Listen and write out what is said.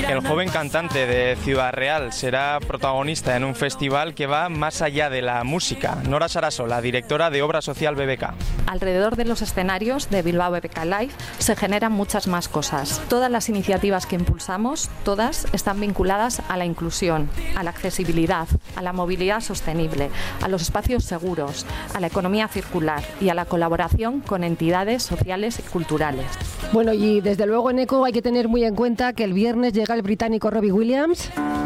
El joven cantante de Ciudad Real será protagonista en un festival que va más allá de la música. Nora Sarasola, directora de Obra Social BBK. Alrededor de los escenarios de Bilbao BBK Live se generan muchas más cosas. Todas las iniciativas que impulsamos, todas están vinculadas a la inclusión, a la accesibilidad, a la movilidad sostenible, a los espacios seguros, a la economía circular y a la colaboración con entidades sociales y culturales. Bueno, y desde luego en ECO hay que tener muy en cuenta que el viernes llega el británico Robbie Williams.